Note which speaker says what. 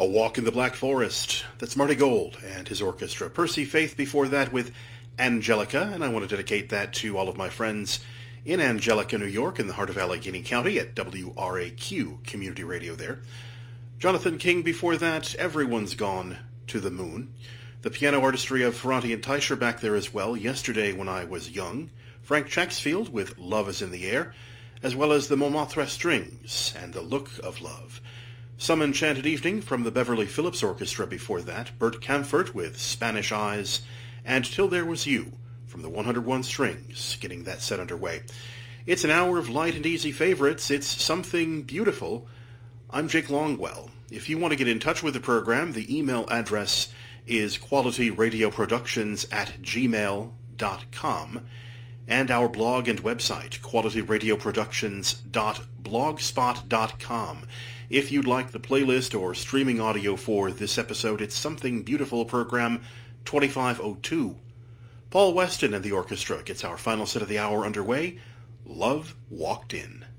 Speaker 1: A Walk in the Black Forest. That's Marty Gold and his orchestra. Percy Faith before that with Angelica, and I want to dedicate that to all of my friends in Angelica, New York, in the heart of Allegheny County at WRAQ Community Radio there. Jonathan King before that, Everyone's Gone to the Moon. The piano artistry of Ferranti and Teicher back there as well, Yesterday When I Was Young. Frank Chacksfield with Love is in the Air, as well as the Montmartre Strings and The Look of Love. Some Enchanted Evening from the Beverly Phillips Orchestra before that, Bert Camfort with Spanish Eyes, and Till There Was You from the 101 Strings, getting that set underway. It's an hour of light and easy favorites. It's something beautiful. I'm Jake Longwell. If you want to get in touch with the program, the email address is qualityradioproductions@gmail.com, and our blog and website, qualityradioproductions.blogspot.com. If you'd like the playlist or streaming audio for this episode, it's Something Beautiful program 2502. Paul Weston and the orchestra gets our final set of the hour underway. Love Walked In.